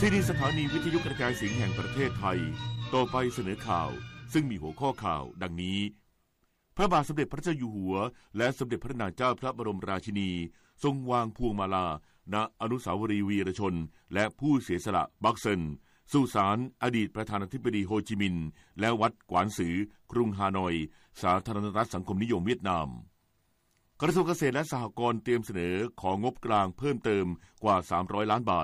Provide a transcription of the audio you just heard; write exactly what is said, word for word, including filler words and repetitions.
ที่นี่สถานีวิทยุกระจายเสียงแห่งประเทศไทยต่อไปเสนอข่าวซึ่งมีหัวข้อข่าวดังนี้พระบาทสมเด็จพระเจ้าอยู่หัวและสมเด็จพระนางเจ้าพระบรมราชินีทรงวางพวงมาลาณอนุสาวรีย์วีรชนและผู้เสียสละบักเซินสุสานอดีตประธานาธิบดีโฮจิมินห์และวัดกวานซือกรุงฮานอยสาธารณรัฐสังคมนิยมเวียดนามกระทรวงเกษตรและสหกรณ์เตรียมเสนอของงบกลางเพิ่มเติมกว่าสามร้อยล้านบาท